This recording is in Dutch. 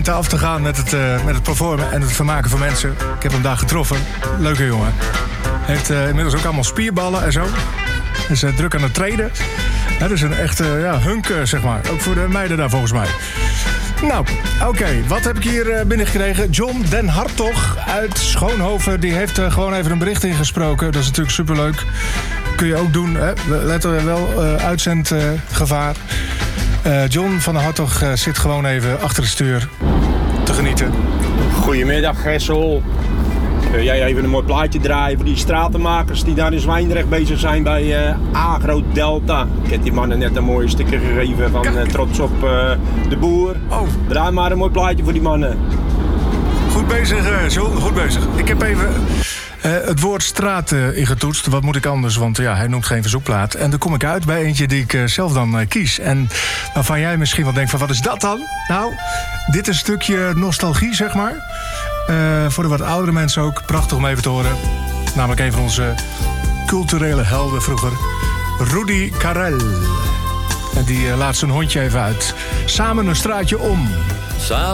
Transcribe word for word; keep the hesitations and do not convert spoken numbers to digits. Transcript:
af te gaan met het, uh, met het performen en het vermaken van mensen. Ik heb hem daar getroffen. Leuke jongen. Heeft uh, inmiddels ook allemaal spierballen en zo. Is uh, druk aan het trainen. Dat is een echte uh, ja, hunk, uh, zeg maar. Ook voor de meiden daar volgens mij. Nou, oké. Okay. Wat heb ik hier uh, binnengekregen? John Den Hartog uit Schoonhoven. Die heeft uh, gewoon even een bericht ingesproken. Dat is natuurlijk superleuk. Kun je ook doen. Hè? Let er wel, uh, uitzendgevaar. Uh, John van den Hartog uh, zit gewoon even achter het stuur te genieten. Goedemiddag, Gessel. Uh, jij even een mooi plaatje draaien voor die stratenmakers die daar in Zwijndrecht bezig zijn bij uh, Agro Delta. Ik heb die mannen net een mooie sticker gegeven van uh, trots op uh, de boer. Oh. Draai maar een mooi plaatje voor die mannen. Goed bezig, uh, John. Goed bezig. Ik heb even uh, het woord straat uh, ingetoetst. Wat moet ik anders? Want ja, hij noemt geen verzoekplaat. En dan kom ik uit bij eentje die ik uh, zelf dan uh, kies. En waarvan jij misschien wel denkt van, wat is dat dan? Nou, dit is een stukje nostalgie, zeg maar. Uh, voor de wat oudere mensen ook. Prachtig om even te horen. Namelijk een van onze culturele helden vroeger. Rudy Karel. En die uh, laat zijn hondje even uit. Samen een straatje om.